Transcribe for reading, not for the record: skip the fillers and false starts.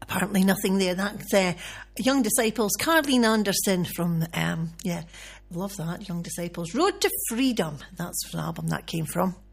apparently nothing there. That's Young Disciples, Carleen Anderson from, love that, Young Disciples. Road to Freedom, that's the album that came from.